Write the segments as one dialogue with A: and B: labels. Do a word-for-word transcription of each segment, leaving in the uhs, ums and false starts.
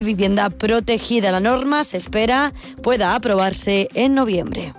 A: vivienda protegida. La norma se espera pueda aprobarse en noviembre.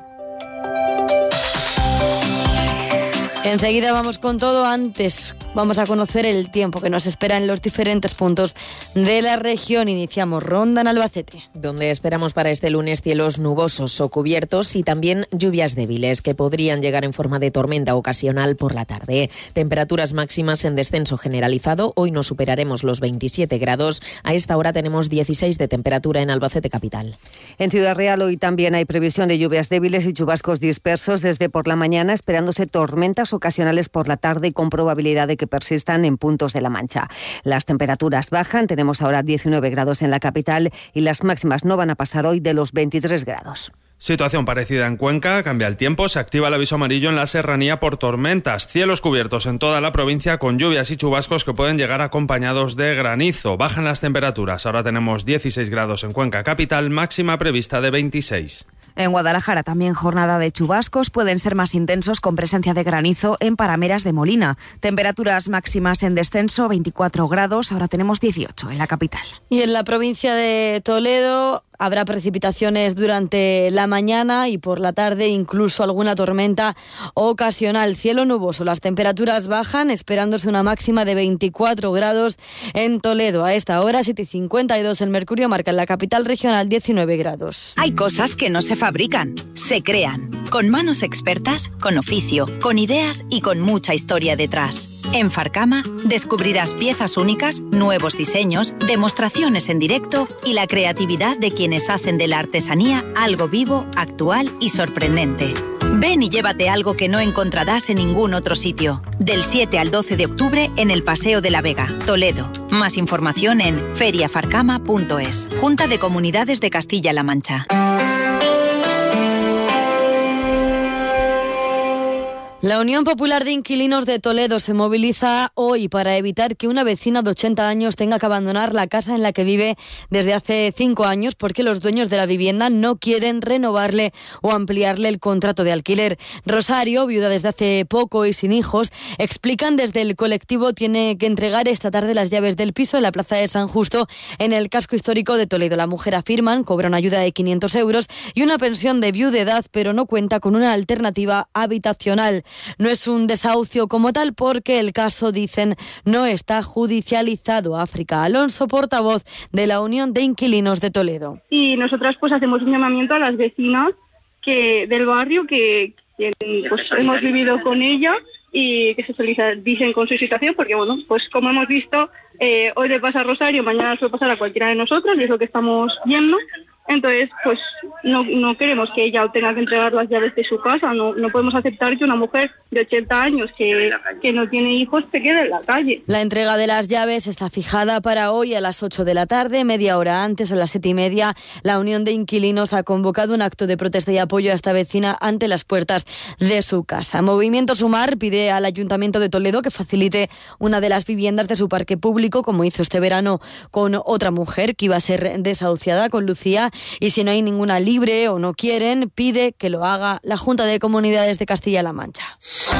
A: Enseguida vamos con todo. Antes vamos a conocer el tiempo que nos espera en los diferentes puntos de la región. Iniciamos ronda en Albacete,
B: donde esperamos para este lunes cielos nubosos o cubiertos y también lluvias débiles que podrían llegar en forma de tormenta ocasional por la tarde. Temperaturas máximas en descenso generalizado. Hoy no superaremos los veintisiete grados. A esta hora tenemos dieciséis de temperatura en Albacete capital.
C: En Ciudad Real hoy también hay previsión de lluvias débiles y chubascos dispersos desde por la mañana, esperándose tormentas ocasionales por la tarde y con probabilidad de que persistan en puntos de La Mancha. Las temperaturas bajan, tenemos ahora diecinueve grados en la capital y las máximas no van a pasar hoy de los veintitrés grados.
D: Situación parecida en Cuenca, cambia el tiempo, se activa el aviso amarillo en la serranía por tormentas, cielos cubiertos en toda la provincia con lluvias y chubascos que pueden llegar acompañados de granizo. Bajan las temperaturas, ahora tenemos dieciséis grados en Cuenca capital, máxima prevista de veintiséis.
E: En Guadalajara también jornada de chubascos, pueden ser más intensos con presencia de granizo en Parameras de Molina. Temperaturas máximas en descenso, veinticuatro grados, ahora tenemos dieciocho en la capital.
A: Y en la provincia de Toledo habrá precipitaciones durante la mañana y por la tarde, incluso alguna tormenta ocasional. Cielo nuboso, las temperaturas bajan, esperándose una máxima de veinticuatro grados en Toledo. A esta hora, siete y cincuenta y dos, el mercurio marca en la capital regional diecinueve grados.
F: Hay cosas que no se fabrican, se crean. Con manos expertas, con oficio, con ideas y con mucha historia detrás. En Farcama descubrirás piezas únicas, nuevos diseños, demostraciones en directo y la creatividad de quienes hacen de la artesanía algo vivo, actual y sorprendente. Ven y llévate algo que no encontrarás en ningún otro sitio. Del siete al doce de octubre en el Paseo de la Vega, Toledo. Más información en feria farcama punto es. Junta de Comunidades de Castilla-La Mancha.
A: La Unión Popular de Inquilinos de Toledo se moviliza hoy para evitar que una vecina de ochenta años tenga que abandonar la casa en la que vive desde hace cinco años porque los dueños de la vivienda no quieren renovarle o ampliarle el contrato de alquiler. Rosario, viuda desde hace poco y sin hijos, explican desde el colectivo tiene que entregar esta tarde las llaves del piso en la Plaza de San Justo en el casco histórico de Toledo. La mujer, afirman, cobra una ayuda de quinientos euros y una pensión de viudedad, pero no cuenta con una alternativa habitacional. No es un desahucio como tal porque el caso, dicen, no está judicializado. África Alonso, portavoz de la Unión de Inquilinos de Toledo.
G: Y nosotras pues hacemos un llamamiento a las vecinas que del barrio que, que pues hemos vivido con ella y que se solidaricen con su situación, porque bueno, pues como hemos visto, eh, hoy le pasa a Rosario, mañana suele pasar a cualquiera de nosotros y es lo que estamos viendo. Entonces, pues no, no queremos que ella tenga que entregar las llaves de su casa. No, no podemos aceptar que una mujer de ochenta años que, que no tiene hijos se quede en la calle.
A: La entrega de las llaves está fijada para hoy a las ocho de la tarde. Media hora antes, a las siete y media, la Unión de Inquilinos ha convocado un acto de protesta y apoyo a esta vecina ante las puertas de su casa. Movimiento Sumar pide al Ayuntamiento de Toledo que facilite una de las viviendas de su parque público, como hizo este verano con otra mujer que iba a ser desahuciada, con Lucía. Y si no hay ninguna libre o no quieren, pide que lo haga la Junta de Comunidades de Castilla-La Mancha.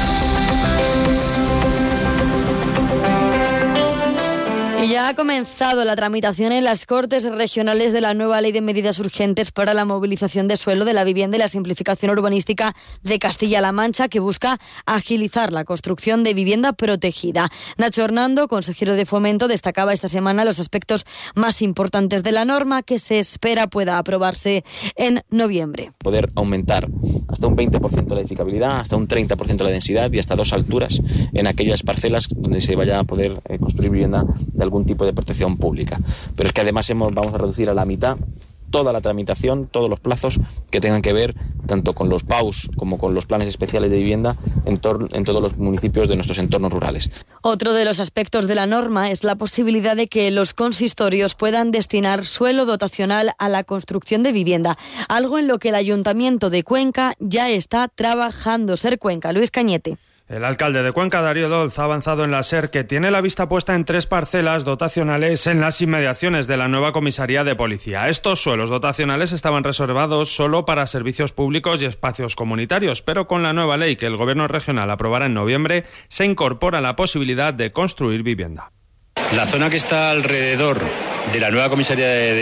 A: Y ya ha comenzado la tramitación en las Cortes Regionales de la nueva Ley de Medidas Urgentes para la Movilización de Suelo de la Vivienda y la Simplificación Urbanística de Castilla-La Mancha, que busca agilizar la construcción de vivienda protegida. Nacho Hernando, consejero de Fomento, destacaba esta semana los aspectos más importantes de la norma que se espera pueda aprobarse en noviembre.
H: Poder aumentar hasta un veinte por ciento la edificabilidad, hasta un treinta por ciento la densidad y hasta dos alturas en aquellas parcelas donde se vaya a poder construir vivienda de algún tipo de protección pública. Pero es que además hemos, vamos a reducir a la mitad toda la tramitación, todos los plazos que tengan que ver tanto con los P A Us como con los planes especiales de vivienda en, tor- en todos los municipios de nuestros entornos rurales.
A: Otro de los aspectos de la norma es la posibilidad de que los consistorios puedan destinar suelo dotacional a la construcción de vivienda, algo en lo que el Ayuntamiento de Cuenca ya está trabajando. Ser Cuenca, Luis Cañete.
D: El alcalde de Cuenca, Darío Dolz, ha avanzado en la SER que tiene la vista puesta en tres parcelas dotacionales en las inmediaciones de la nueva comisaría de policía. Estos suelos dotacionales estaban reservados solo para servicios públicos y espacios comunitarios, pero con la nueva ley que el Gobierno regional aprobará en noviembre se incorpora la posibilidad de construir vivienda.
I: La zona que está alrededor de la nueva comisaría de